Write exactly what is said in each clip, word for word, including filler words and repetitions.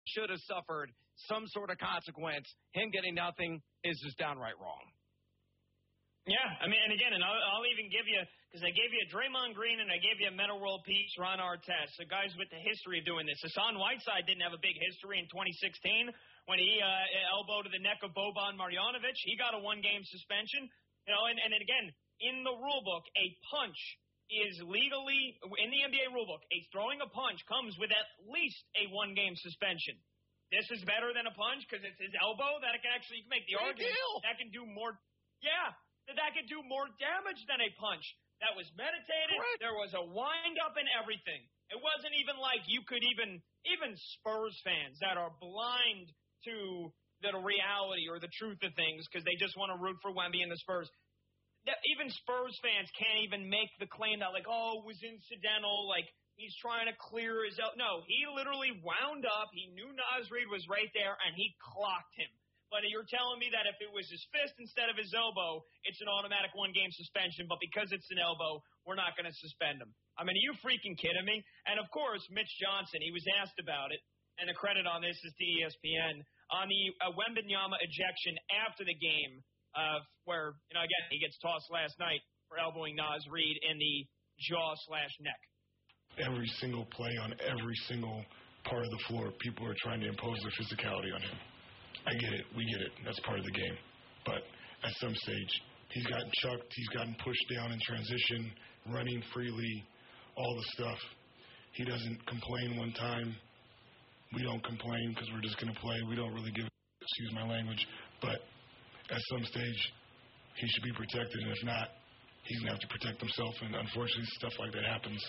should have suffered some sort of consequence. Him getting nothing is just downright wrong. Yeah, I mean, and again, and I'll, I'll even give you, because I gave you a Draymond Green and I gave you a Metta World Peace, Ron Artest, so guys with the history of doing this. Hassan Whiteside didn't have a big history in twenty sixteen when he uh, elbowed to the neck of Boban Marjanovic. He got a one-game suspension. You know, and, and again, in the rule book, a punch is legally, in the N B A rule book, a throwing a punch comes with at least a one-game suspension. This is better than a punch because it's his elbow that it can actually, you can make the Big argument deal. that can do more. Yeah. That that could do more damage than a punch. That was meditated. Correct. There was a wind-up and everything. It wasn't even like you could even, even Spurs fans that are blind to the reality or the truth of things because they just want to root for Wemby and the Spurs. That even Spurs fans can't even make the claim that, like, oh, it was incidental, like he's trying to clear his el-. No, he literally wound up. He knew Naz Reid was right there, and he clocked him. But you're telling me that if it was his fist instead of his elbow, it's an automatic one-game suspension. But because it's an elbow, we're not going to suspend him. I mean, are you freaking kidding me? And, of course, Mitch Johnson, he was asked about it, and the credit on this is to E S P N, on the uh, Wembanyama ejection after the game uh, where, you know, again, he gets tossed last night for elbowing Naz Reid in the jaw slash neck. Every single play on every single part of the floor, people are trying to impose their physicality on him. I get it. We get it. That's part of the game. But at some stage, he's gotten chucked. He's gotten pushed down in transition, running freely, all the stuff. He doesn't complain one time. We don't complain because we're just going to play. We don't really give, excuse my language. But at some stage, he should be protected. And if not, he's going to have to protect himself. And unfortunately, stuff like that happens.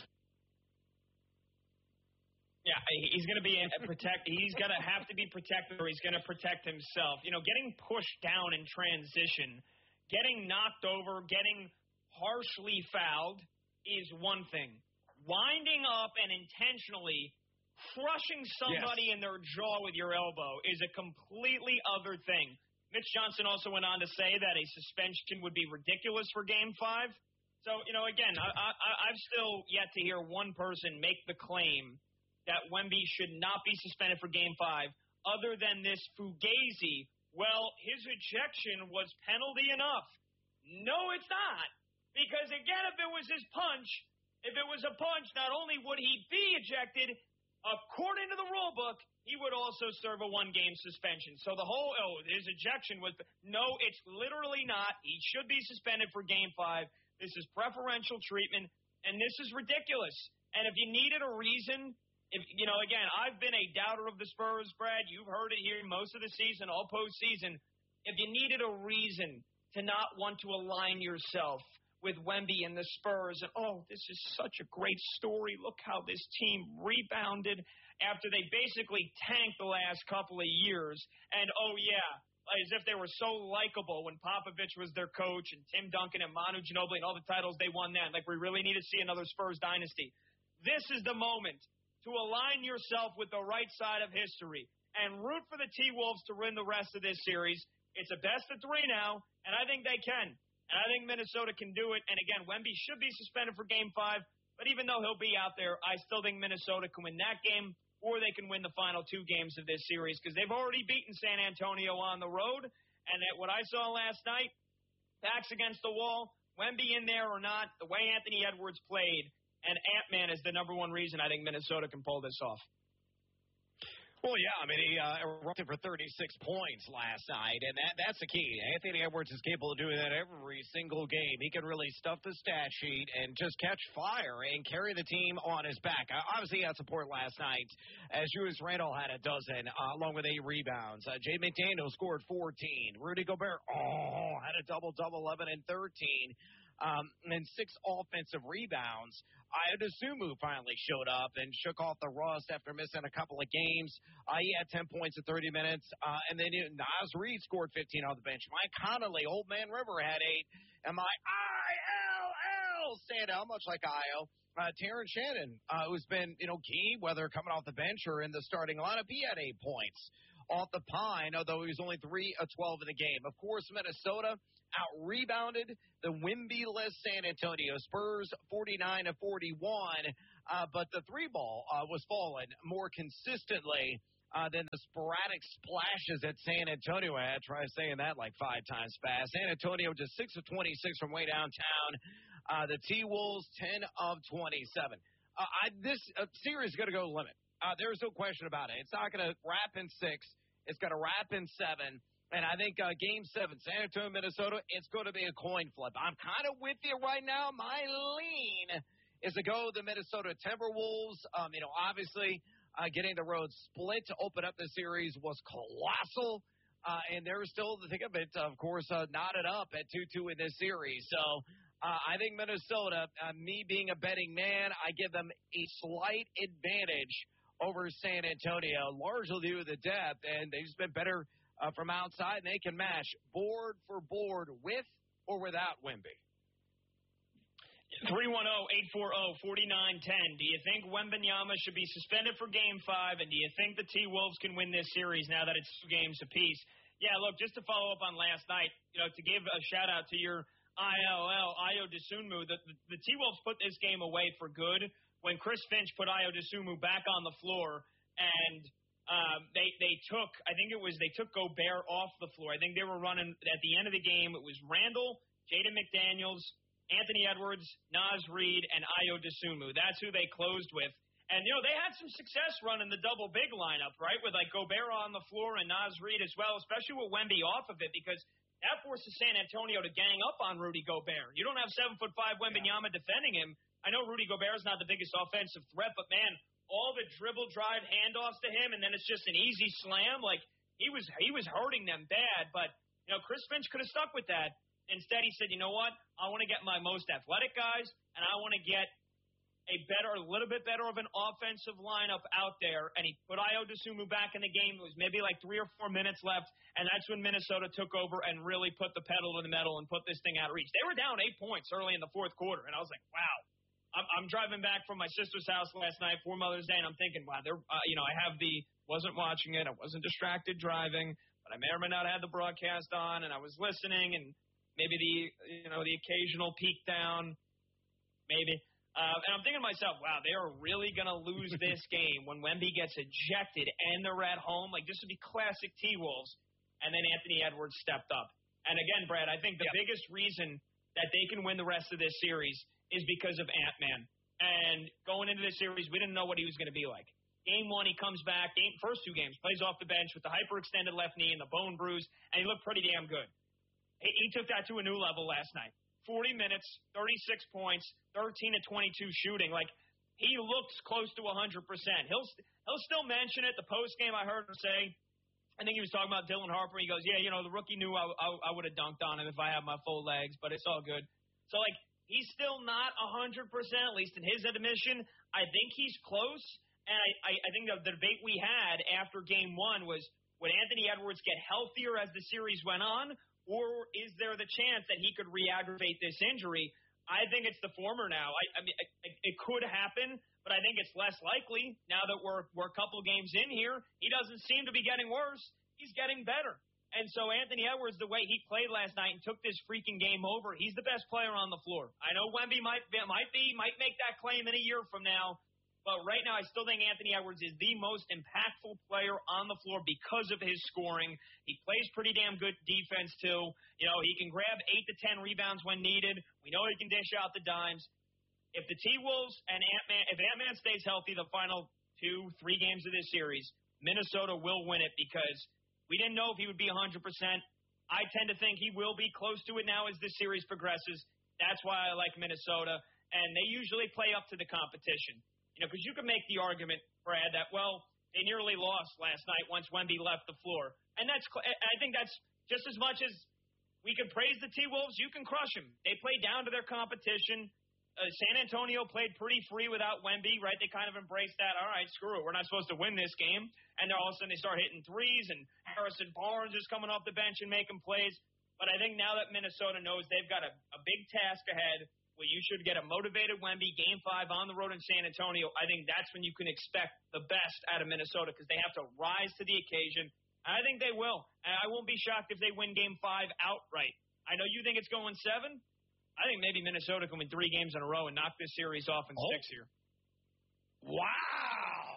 Yeah, he's going to be a protect. He's going to have to be protected, or he's going to protect himself. You know, getting pushed down in transition, getting knocked over, getting harshly fouled is one thing. Winding up and intentionally crushing somebody yes. in their jaw with your elbow is a completely other thing. Mitch Johnson also went on to say that a suspension would be ridiculous for Game Five. So, you know, again, I, I, I've still yet to hear one person make the claim that Wemby should not be suspended for Game five, other than this Fugazi, well, his ejection was penalty enough. No, it's not. Because, again, if it was his punch, if it was a punch, not only would he be ejected, according to the rule book, he would also serve a one-game suspension. So the whole, oh, his ejection was, no, it's literally not. He should be suspended for Game five. This is preferential treatment, and this is ridiculous. And if you needed a reason... If, you know, again, I've been a doubter of the Spurs, Brad. You've heard it here most of the season, all postseason. If you needed a reason to not want to align yourself with Wemby and the Spurs, and, oh, this is such a great story. Look how this team rebounded after they basically tanked the last couple of years. And, oh, yeah, as if they were so likable when Popovich was their coach and Tim Duncan and Manu Ginobili and all the titles they won then. Like, we really need to see another Spurs dynasty. This is the moment to align yourself with the right side of history and root for the T-Wolves to win the rest of this series. It's a best of three now, and I think they can. And I think Minnesota can do it. And, again, Wemby should be suspended for Game five, but even though he'll be out there, I still think Minnesota can win that game, or they can win the final two games of this series because they've already beaten San Antonio on the road. And at what I saw last night, backs against the wall, Wemby in there or not, the way Anthony Edwards played, and Ant-Man is the number one reason I think Minnesota can pull this off. Well, yeah, I mean, he uh, erupted for thirty-six points last night, and that that's the key. Anthony Edwards is capable of doing that every single game. He can really stuff the stat sheet and just catch fire and carry the team on his back. Uh, obviously, he had support last night, as Julius Randle had a dozen, uh, along with eight rebounds. Uh, Jay McDaniel scored fourteen. Rudy Gobert, oh, had a double-double, eleven and thirteen. Um, and then six offensive rebounds. Ayo Dosunmu finally showed up and shook off the rust after missing a couple of games. Uh, he had ten points in thirty minutes. Uh, and then you know, Naz Reid scored fifteen on the bench. Mike Conley, Old Man River, had eight. And my I L L stand out, much like Ayo. Uh, Terrence Shannon, uh, who's been, you know, key, whether coming off the bench or in the starting lineup, he had eight points off the pine, although he was only three of twelve in the game. Of course, Minnesota out-rebounded the Wemby-less San Antonio Spurs, forty-nine to forty-one, uh, but the three ball uh, was falling more consistently uh, than the sporadic splashes that San Antonio had. Try saying that like five times fast. San Antonio just six of twenty-six from way downtown. Uh, the T-Wolves, ten of twenty-seven. Uh, I, this uh, series is going to go limit. Uh, there's no question about it. It's not going to wrap in six. It's going to wrap in seven. And I think uh, Game seven, San Antonio, Minnesota, it's going to be a coin flip. I'm kind of with you right now. My lean is to go the Minnesota Timberwolves. Um, you know, obviously, uh, getting the road split to open up the series was colossal. Uh, and they're still, the thick of it, of course, uh, knotted up at two two in this series. So uh, I think Minnesota, uh, me being a betting man, I give them a slight advantage over San Antonio, largely due to the depth, and they've just been better uh, from outside, and they can match board for board with or without Wemby. three one zero, eight four zero, four nine one zero. Do you think Wembanyama should be suspended for Game five, and do you think the T-Wolves can win this series now that it's two games apiece? Yeah, look, just to follow up on last night, you know, to give a shout-out to your I L L, Ayo Dosunmu, the, the, the T-Wolves put this game away for good when Chris Finch put Ayo Dosunmu back on the floor, and um, they they took, I think it was, they took Gobert off the floor. I think they were running, at the end of the game, it was Randall, Jaden McDaniels, Anthony Edwards, Naz Reid, and Ayo Dosunmu. That's who they closed with. And, you know, they had some success running the double big lineup, right, with, like, Gobert on the floor and Naz Reid as well, especially with Wemby off of it, because that forces San Antonio to gang up on Rudy Gobert. You don't have seven foot five Wembanyama yeah. defending him. I know Rudy Gobert's not the biggest offensive threat, but, man, all the dribble drive handoffs to him, and then it's just an easy slam. Like, he was he was hurting them bad, but, you know, Chris Finch could have stuck with that. Instead, he said, you know what, I want to get my most athletic guys, and I want to get a better, a little bit better of an offensive lineup out there, and he put Ayo Dosunmu back in the game. It was maybe like three or four minutes left, and that's when Minnesota took over and really put the pedal to the metal and put this thing out of reach. They were down eight points early in the fourth quarter, and I was like, wow. I'm, I'm driving back from my sister's house last night for Mother's Day, and I'm thinking, wow, they're, uh, you know, I have the, wasn't watching it, I wasn't distracted driving, but I may or may not have the broadcast on, and I was listening, and maybe the, you know, the occasional peek down, maybe. Uh, and I'm thinking to myself, wow, they are really going to lose this game when Wemby gets ejected and they're at home. Like, this would be classic T-Wolves. And then Anthony Edwards stepped up. And again, Brad, I think the yep. biggest reason that they can win the rest of this series is because of Ant-Man. And going into this series, we didn't know what he was going to be like. Game one, he comes back. Game, first two games, plays off the bench with the hyperextended left knee and the bone bruise, and he looked pretty damn good. He, he took that to a new level last night. forty minutes, thirty-six points, thirteen to twenty-two shooting. Like, he looks close to one hundred percent. He'll he'll still mention it. The post game, I heard him say, I think he was talking about Dylan Harper. He goes, yeah, you know, the rookie knew I, I, I would have dunked on him if I had my full legs, but it's all good. So, like, he's still not one hundred percent, at least in his admission. I think he's close, and I, I, I think the, the debate we had after game one was, would Anthony Edwards get healthier as the series went on, or is there the chance that he could re-aggravate this injury? I think it's the former now. I, I mean, it, it could happen, but I think it's less likely now that we're we're a couple games in here. He doesn't seem to be getting worse. He's getting better. And so Anthony Edwards, the way he played last night and took this freaking game over, he's the best player on the floor. I know Wemby might be, might be, might make that claim in a year from now, but right now I still think Anthony Edwards is the most impactful player on the floor because of his scoring. He plays pretty damn good defense, too. You know, he can grab eight to ten rebounds when needed. We know he can dish out the dimes. If the T-Wolves and Ant-Man, if Ant-Man stays healthy the final two, three games of this series, Minnesota will win it because we didn't know if he would be one hundred percent. I tend to think he will be close to it now as this series progresses. That's why I like Minnesota, and they usually play up to the competition. You know, because you can make the argument, Brad, that, well, they nearly lost last night once Wemby left the floor. And that's, I think that's just as much as we can praise the T-Wolves, you can crush them. They played down to their competition. Uh, San Antonio played pretty free without Wemby, right? They kind of embraced that. All right, screw it. We're not supposed to win this game. And then all of a sudden they start hitting threes, and Harrison Barnes is coming off the bench and making plays. But I think now that Minnesota knows they've got a, a big task ahead, well, you should get a motivated Wemby game five on the road in San Antonio. I think that's when you can expect the best out of Minnesota because they have to rise to the occasion. And I think they will. And I won't be shocked if they win game five outright. I know you think it's going seven. I think maybe Minnesota can win three games in a row and knock this series off in oh. six here. Wow.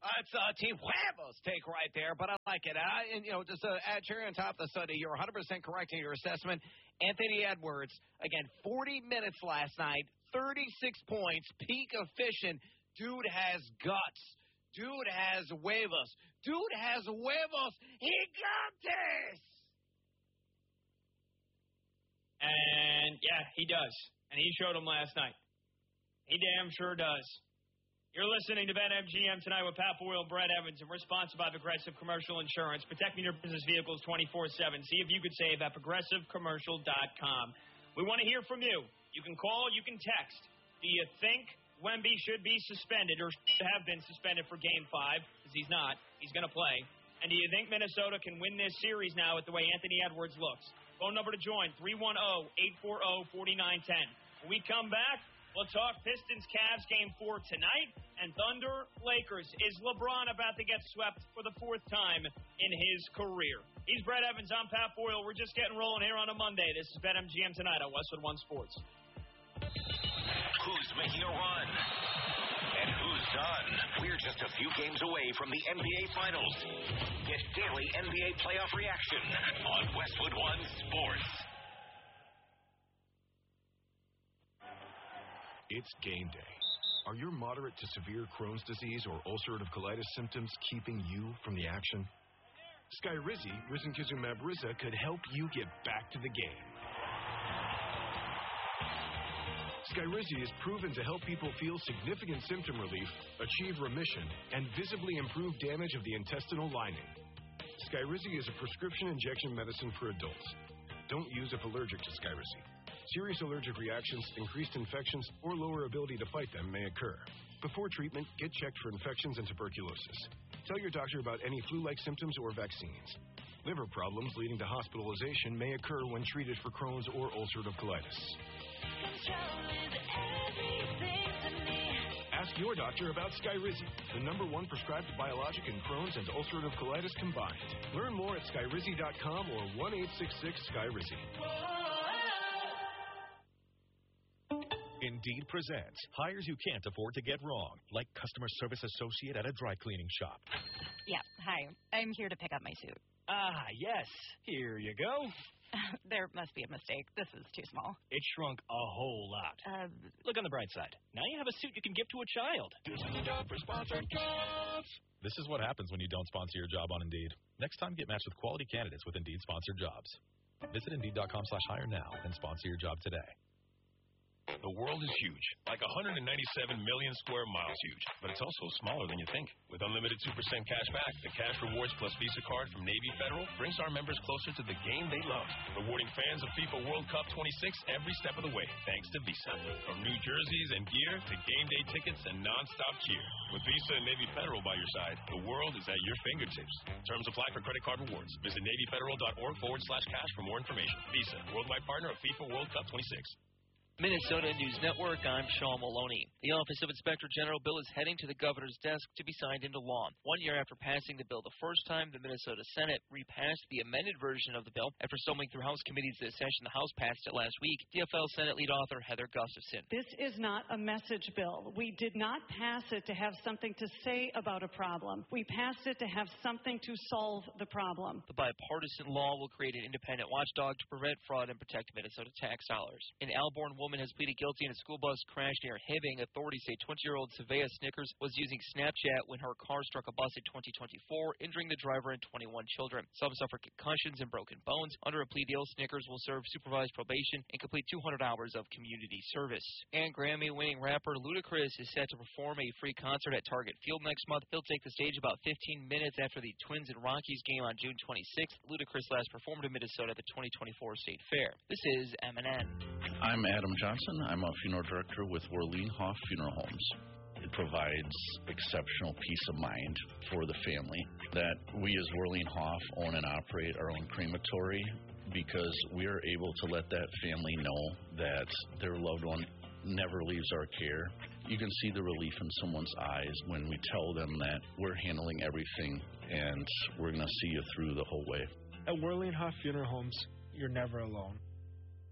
That's uh, Team Huevos take right there, but I like it. Uh, and, you know, just uh, add cherry on top of the Sunday, you're one hundred percent correct in your assessment. Anthony Edwards, again, forty minutes last night, thirty-six points, peak efficient. Dude has guts. Dude has huevos. Dude has huevos. Gigantes! And, yeah, he does. And he showed them last night. He damn sure does. You're listening to BetMGM tonight with Pat Boyle and Brett Evans, and we're sponsored by Progressive Commercial Insurance, protecting your business vehicles twenty-four seven. See if you could save at progressive commercial dot com. We want to hear from you. You can call, you can text. Do you think Wemby should be suspended or should have been suspended for Game five? Because he's not. He's going to play. And do you think Minnesota can win this series now with the way Anthony Edwards looks? Phone number to join, three one zero, eight four zero, four nine one zero. When we come back, we'll talk Pistons-Cavs Game four tonight and Thunder-Lakers. Is LeBron about to get swept for the fourth time in his career? He's Brett Evans. I'm Pat Boyle. We're just getting rolling here on a Monday. This is BetMGM tonight on Westwood One Sports. Who's making a run? And who's done? We're just a few games away from the N B A Finals. Get daily N B A playoff reaction on Westwood One Sports. It's game day. Are your moderate to severe Crohn's disease or ulcerative colitis symptoms keeping you from the action? Skyrizi, risankizumab Riza, could help you get back to the game. Skyrizi is proven to help people feel significant symptom relief, achieve remission, and visibly improve damage of the intestinal lining. Skyrizi is a prescription injection medicine for adults. Don't use if allergic to Skyrizi. Serious allergic reactions, increased infections, or lower ability to fight them may occur. Before treatment, get checked for infections and tuberculosis. Tell your doctor about any flu-like symptoms or vaccines. Liver problems leading to hospitalization may occur when treated for Crohn's or ulcerative colitis. Ask your doctor about Skyrizi, the number one prescribed biologic in Crohn's and ulcerative colitis combined. Learn more at skyrizi dot com or one eight six six Skyrizi. Indeed presents hires you can't afford to get wrong, like customer service associate at a dry cleaning shop. Yeah, hi. I'm here to pick up my suit. Ah, yes. Here you go. There must be a mistake. This is too small. It shrunk a whole lot. Uh, Look on the bright side. Now you have a suit you can give to a child. This is a job for sponsored jobs. This is what happens when you don't sponsor your job on Indeed. Next time, get matched with quality candidates with Indeed sponsored jobs. Visit Indeed dot com slash hire now and sponsor your job today. The world is huge, like one hundred ninety-seven million square miles huge, but it's also smaller than you think. With unlimited two percent cash back, the Cash Rewards Plus Visa card from Navy Federal brings our members closer to the game they love, rewarding fans of FIFA World Cup twenty-six every step of the way, thanks to Visa. From new jerseys and gear to game day tickets and nonstop cheer. With Visa and Navy Federal by your side, the world is at your fingertips. Terms apply for credit card rewards. Visit NavyFederal.org forward slash cash for more information. Visa, worldwide partner of FIFA World Cup twenty-six. Minnesota News Network, I'm Sean Maloney. The Office of Inspector General bill is heading to the governor's desk to be signed into law. One year after passing the bill the first time, the Minnesota Senate repassed the amended version of the bill. After stumbling through House committees this session, the House passed it last week. D F L Senate lead author Heather Gustafson. This is not a message bill. We did not pass it to have something to say about a problem. We passed it to have something to solve the problem. The bipartisan law will create an independent watchdog to prevent fraud and protect Minnesota tax dollars. An Alborn woman has pleaded guilty in a school bus crash near Hibbing. Authorities say twenty-year-old Savea Snickers was using Snapchat when her car struck a bus in twenty twenty-four, injuring the driver and twenty-one children. Some suffered concussions and broken bones. Under a plea deal, Snickers will serve supervised probation and complete two hundred hours of community service. And Grammy-winning rapper Ludacris is set to perform a free concert at Target Field next month. He'll take the stage about fifteen minutes after the Twins and Rockies game on June twenty-sixth. Ludacris last performed in Minnesota at the twenty twenty-four State Fair. This is M and N. I'm Adam Johnson. I'm a funeral director with Werleen Hoff Funeral Homes. It provides exceptional peace of mind for the family that we as Werleen Hoff own and operate our own crematory because we are able to let that family know that their loved one never leaves our care. You can see the relief in someone's eyes when we tell them that we're handling everything and we're going to see you through the whole way. At Werleen Hoff Funeral Homes, you're never alone.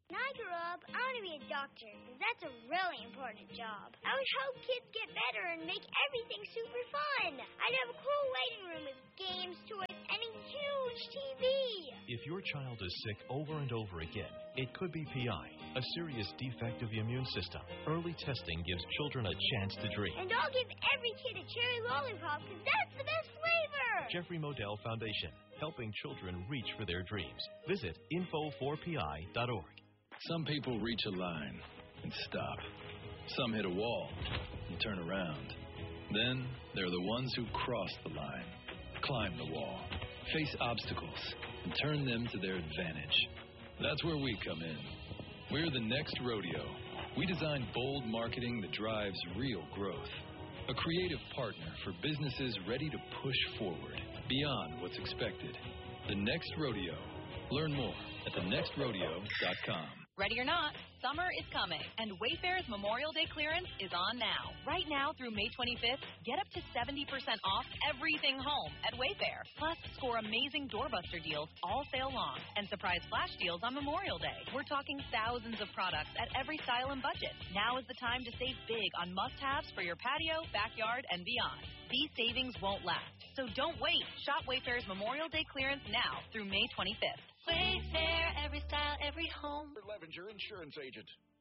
When I grow up, I want to be a doctor, because that's a really important job. I would help kids get better and make everything super fun. I'd have a cool waiting room with games, toys, and a huge T V. If your child is sick over and over again, it could be P I, a serious defect of the immune system. Early testing gives children a chance to dream. And I'll give every kid a cherry lollipop, because that's the best flavor. Jeffrey Modell Foundation, helping children reach for their dreams. Visit info four P I dot org. Some people reach a line and stop. Some hit a wall and turn around. Then there are the ones who cross the line, climb the wall, face obstacles, and turn them to their advantage. That's where we come in. We're the next rodeo. We design bold marketing that drives real growth. A creative partner for businesses ready to push forward beyond what's expected. The Next Rodeo. Learn more at the next rodeo dot com. Ready or not, summer is coming, and Wayfair's Memorial Day clearance is on now. Right now through May twenty-fifth, get up to seventy percent off everything home at Wayfair. Plus, score amazing doorbuster deals all sale long and surprise flash deals on Memorial Day. We're talking thousands of products at every style and budget. Now is the time to save big on must-haves for your patio, backyard, and beyond. These savings won't last, so don't wait. Shop Wayfair's Memorial Day clearance now through May twenty-fifth. Wayfair, every style, every home. Levenger Insurance Agent.